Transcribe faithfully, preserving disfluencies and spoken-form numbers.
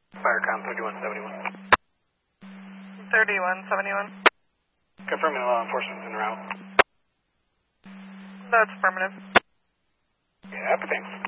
Firecom thirty-one seventy-one. thirty-one seventy-one. Confirming law enforcement's en route. That's affirmative. Yeah, thanks.